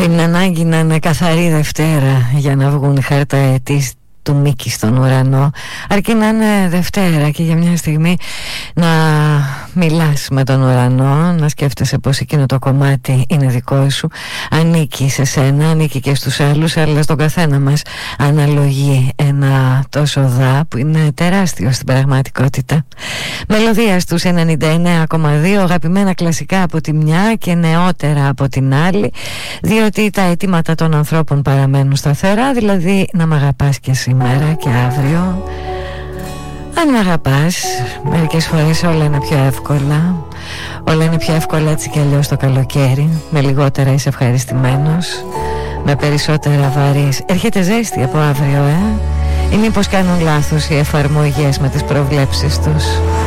Δεν είναι ανάγκη να είναι καθαρή Δευτέρα για να βγουν χαρταετής του Μίκη στον ουρανό, αρκεί να είναι Δευτέρα και για μια στιγμή να μιλάς με τον ουρανό, να σκέφτεσαι πως εκείνο το κομμάτι είναι δικό σου, ανήκει σε σένα, ανήκει και στους άλλους, αλλά στον καθένα μας αναλογεί ένα τόσο δα που είναι τεράστιο στην πραγματικότητα. Μελωδία στους 99,2, αγαπημένα κλασικά από τη μια και νεότερα από την άλλη, διότι τα αιτήματα των ανθρώπων παραμένουν σταθερά, δηλαδή να μ' αγαπάς και σήμερα και αύριο. Αν μ' αγαπάς, μερικές φορές όλα είναι πιο εύκολα. Όλα είναι πιο εύκολα έτσι κι αλλιώς το καλοκαίρι. Με λιγότερα είσαι ευχαριστημένος, με περισσότερα βαρύς. Έρχεται ζέστη από αύριο, ή μήπως κάνουν λάθος οι εφαρμογές με τις προβλέψεις τους?